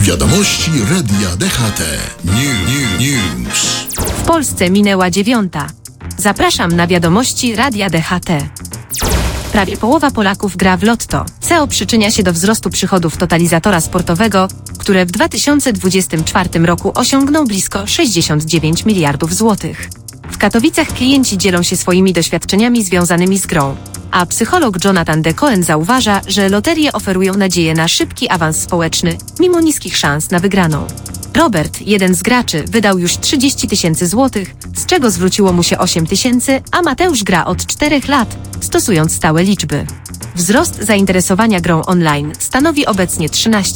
Wiadomości Radia DHT. News. W Polsce minęła 9. Zapraszam na wiadomości Radia DHT. Prawie połowa Polaków gra w lotto. CEO przyczynia się do wzrostu przychodów totalizatora sportowego, które w 2024 roku osiągną blisko 69 miliardów złotych. W Katowicach klienci dzielą się swoimi doświadczeniami związanymi z grą, a psycholog Jonathan De Cohen zauważa, że loterie oferują nadzieję na szybki awans społeczny, mimo niskich szans na wygraną. Robert, jeden z graczy, wydał już 30 tysięcy złotych, z czego zwróciło mu się 8 tysięcy, a Mateusz gra od 4 lat, stosując stałe liczby. Wzrost zainteresowania grą online stanowi obecnie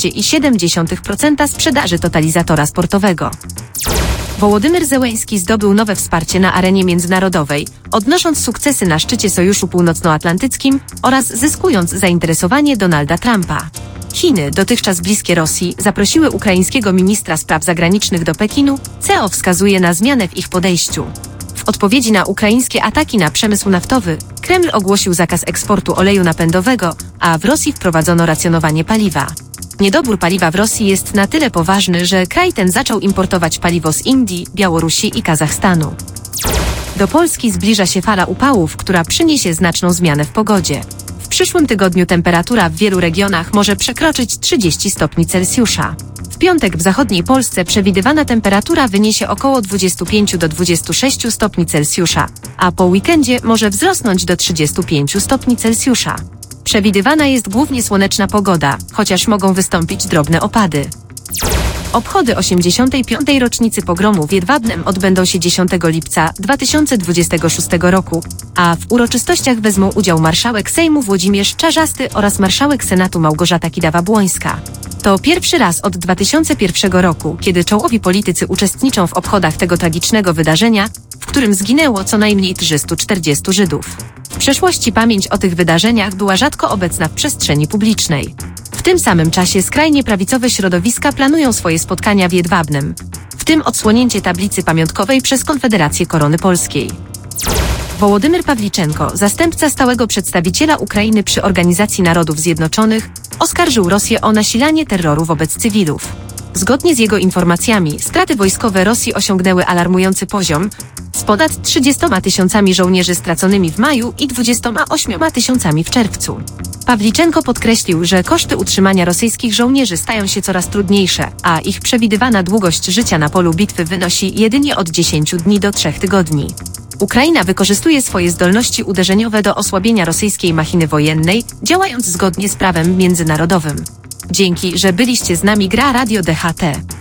13,7% sprzedaży totalizatora sportowego. Wołodymyr Zełenski zdobył nowe wsparcie na arenie międzynarodowej, odnosząc sukcesy na szczycie Sojuszu Północnoatlantyckim oraz zyskując zainteresowanie Donalda Trumpa. Chiny, dotychczas bliskie Rosji, zaprosiły ukraińskiego ministra spraw zagranicznych do Pekinu, co wskazuje na zmianę w ich podejściu. W odpowiedzi na ukraińskie ataki na przemysł naftowy, Kreml ogłosił zakaz eksportu oleju napędowego, a w Rosji wprowadzono racjonowanie paliwa. Niedobór paliwa w Rosji jest na tyle poważny, że kraj ten zaczął importować paliwo z Indii, Białorusi i Kazachstanu. Do Polski zbliża się fala upałów, która przyniesie znaczną zmianę w pogodzie. W przyszłym tygodniu temperatura w wielu regionach może przekroczyć 30 stopni Celsjusza. W piątek w zachodniej Polsce przewidywana temperatura wyniesie około 25 do 26 stopni Celsjusza, a po weekendzie może wzrosnąć do 35 stopni Celsjusza. Przewidywana jest głównie słoneczna pogoda, chociaż mogą wystąpić drobne opady. Obchody 85. rocznicy pogromu w Jedwabnem odbędą się 10 lipca 2026 roku, a w uroczystościach wezmą udział marszałek Sejmu Włodzimierz Czarzasty oraz marszałek Senatu Małgorzata Kidawa-Błońska. To pierwszy raz od 2001 roku, kiedy czołowi politycy uczestniczą w obchodach tego tragicznego wydarzenia, w którym zginęło co najmniej 340 Żydów. W przeszłości pamięć o tych wydarzeniach była rzadko obecna w przestrzeni publicznej. W tym samym czasie skrajnie prawicowe środowiska planują swoje spotkania w Jedwabnem, w tym odsłonięcie tablicy pamiątkowej przez Konfederację Korony Polskiej. Wołodymyr Pawliczenko, zastępca stałego przedstawiciela Ukrainy przy Organizacji Narodów Zjednoczonych, oskarżył Rosję o nasilanie terroru wobec cywilów. Zgodnie z jego informacjami, straty wojskowe Rosji osiągnęły alarmujący poziom, z ponad 30 tysiącami żołnierzy straconymi w maju i 28 tysiącami w czerwcu. Pawliczenko podkreślił, że koszty utrzymania rosyjskich żołnierzy stają się coraz trudniejsze, a ich przewidywana długość życia na polu bitwy wynosi jedynie od 10 dni do 3 tygodni. Ukraina wykorzystuje swoje zdolności uderzeniowe do osłabienia rosyjskiej machiny wojennej, działając zgodnie z prawem międzynarodowym. Dzięki, że byliście z nami. Gra Radio DHT.